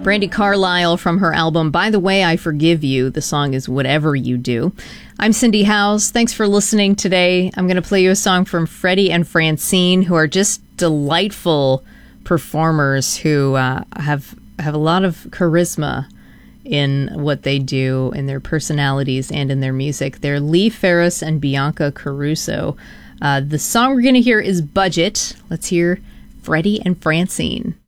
Brandi Carlile from her album By the Way I Forgive You. The song is Whatever You Do. I'm Cindy Howes. Thanks for listening today. I'm going to play you a song from Freddie and Francine, who are just delightful performers who have a lot of charisma in what they do, in their personalities, and in their music. They're Lee Ferris and Bianca Caruso. The song we're going to hear is Budget. Let's hear Freddie and Francine.